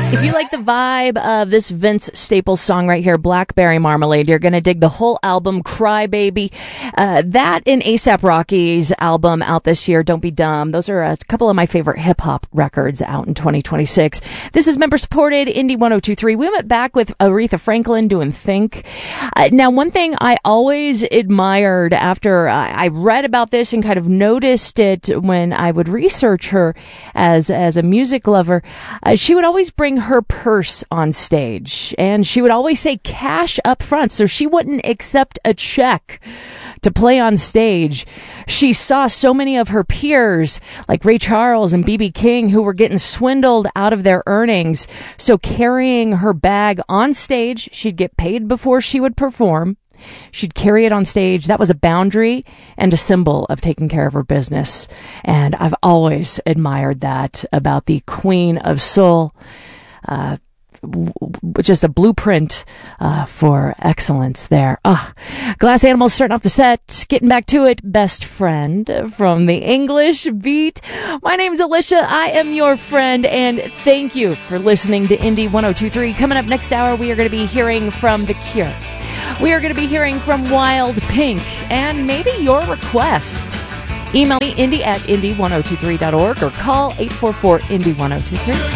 If you like the vibe of this Vince Staples song right here, Blackberry Marmalade, you're going to dig the whole album, Cry Baby. That and A$AP Rocky's album out this year, Don't Be Dumb. Those are a couple of my favorite hip-hop records out in 2026. This is member-supported Indie 1023. We went back with Aretha Franklin doing Think. Now, one thing I always admired after I read about this and kind of noticed it when I would research her as a music lover, she would always bring her purse on stage, and she would always say cash up front, so she wouldn't accept a check to play on stage. She saw so many of her peers like Ray Charles and B.B. King who were getting swindled out of their earnings, so carrying her bag on stage, she'd get paid before she would perform. She'd carry it on stage. That was a boundary and a symbol of taking care of her business. And I've always admired that about the Queen of Soul. Just a blueprint for excellence there. Glass Animals starting off the set, getting back to it. Best Friend from the English Beat. My name's Alicia. I am your friend, and thank you for listening to Indie 1023. Coming up next hour, we are going to be hearing from The Cure. We are going to be hearing from Wild Pink, and maybe your request. Email me, indie@indie1023.org, or call 844-INDIE1023.